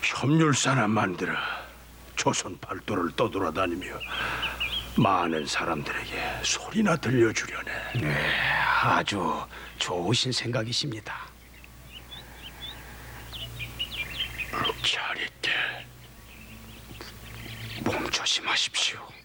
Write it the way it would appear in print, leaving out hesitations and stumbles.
협률사나 만들어 조선 팔도를 떠돌아다니며 많은 사람들에게 소리나 들려주려네. 네, 아주 좋으신 생각이십니다. 잘 있게. 몸 조심하십시오.